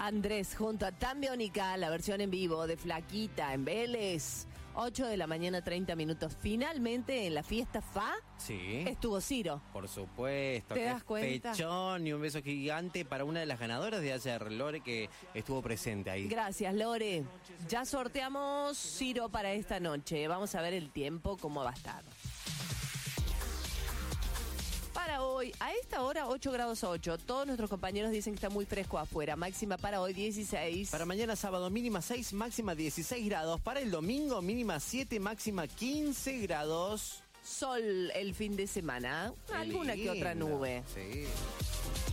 Andrés junto a Tambiónica, la versión en vivo de Flaquita en Vélez. 8 de la mañana, 30 minutos. Finalmente en la fiesta FA Sí. estuvo Ciro. Por supuesto. ¿Te Qué das cuenta? Pechón y un beso gigante para una de las ganadoras de ayer, Lore, que estuvo presente ahí. Gracias, Lore. Ya sorteamos Ciro para esta noche. Vamos a ver el tiempo, cómo va a estar. Para hoy, a esta hora 8 grados 8. Todos nuestros compañeros dicen que está muy fresco afuera. Máxima para hoy 16. Para mañana sábado mínima 6, máxima 16 grados. Para el domingo mínima 7, máxima 15 grados. Sol el fin de semana. Alguna que otra Lindo. nube. Sí.